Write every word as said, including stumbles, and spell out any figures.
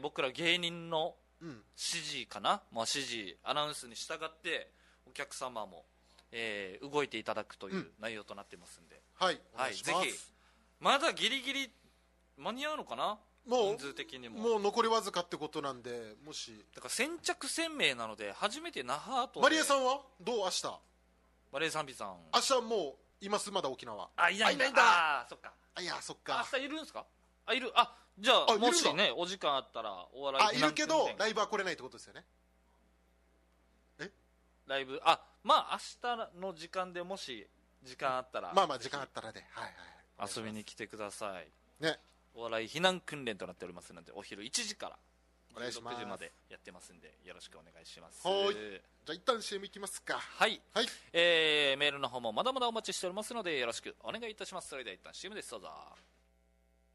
僕ら芸人のうん指示かな、まあ、指示アナウンスに従ってお客様も、えー動いていただくという内容となってますんで、 はいおはい、 願いします、 ぜひまだギリギリ間に合うのかな、 も人数的にも。 うもう残りわずかってことなんで、もしだから先着せんめいなので初めて那覇アートでマリエさんはどう明日マリエさんびさん明日もういますまだ沖縄。 あいないんだあいないんだ。 あーそっかあいやそっ明か日いるんすか。あいるあじゃああいるんだもしねお時間あったらお笑いあいるけど避難訓練ライブは来れないってことですよね。 ライブあまあ明日の時間でもし時間あったらまあまあ時間あったらで、はいはい、 遊びに来てください。 ねお笑い避難訓練となっておりますのでお昼いちじからお願いしますろくじまでやってますんでよろしくお願いします。 はいじゃあ一旦 シーエム いきますか。 はい、 はいえー、メールの方もまだまだお待ちしておりますのでよろしくお願いいたします。それでは一旦 シーエム です。どうぞ。